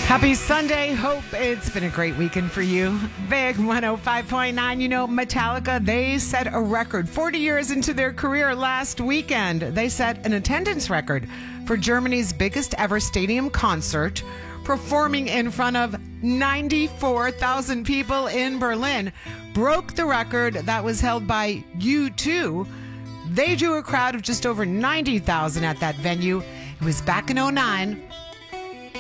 Happy Sunday. Hope it's been a great weekend for you. Big 105.9. You know, Metallica, they set a record 40 years into their career last weekend. They set an attendance record for Germany's biggest ever stadium concert, performing in front of 94,000 people in Berlin. Broke the record that was held by U2. They drew a crowd of just over 90,000 at that venue. It was back in 2009